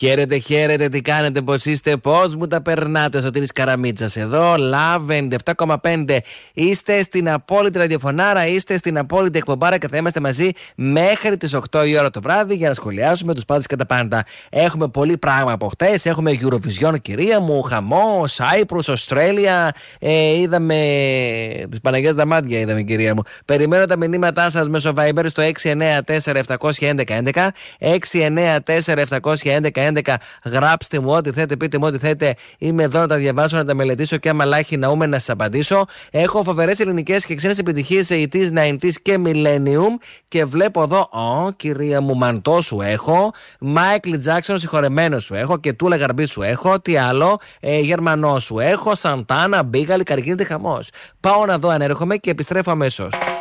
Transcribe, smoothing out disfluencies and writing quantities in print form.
Χαίρετε, χαίρετε, τι κάνετε, πώς είστε, πώς μου τα περνάτε? Ο Σωτήρης Καραμίτσας εδώ, Love 97,5. Είστε στην απόλυτη ραδιοφωνάρα, είστε στην απόλυτη εκπομπάρα και θα είμαστε μαζί μέχρι τις 8 η ώρα το βράδυ για να σχολιάσουμε τους πάντες και τα πάντα. Έχουμε πολύ πράγμα από χτες, έχουμε Eurovision, κυρία μου, χαμό, Cyprus, Αυστραλία, είδαμε τις Παναγιές Δαμάντια, είδαμε, κυρία μου. Περιμένω τα μηνύματά σας μέσω Viber στο 694-711-11. 694-711-11. Γράψτε μου ό,τι θέλετε, πείτε μου ό,τι θέλετε. Είμαι εδώ να τα διαβάσω, να τα μελετήσω και άμα λάχει ναούμε να σας απαντήσω. Έχω φοβερές ελληνικές και ξένες επιτυχίες 80s, 90s και Millennium. Και βλέπω εδώ, κυρία μου, Μαντό σου έχω. Μάικλ Τζάκσον, συγχωρεμένο σου έχω. Και Τούλα Γαρμπή σου έχω. Τι άλλο, Γερμανό σου έχω. Σαντάνα, Μπίγαλη, Καρκίνητη, χαμός. Πάω να δω αν έρχομαι και επιστρέφω αμέσως.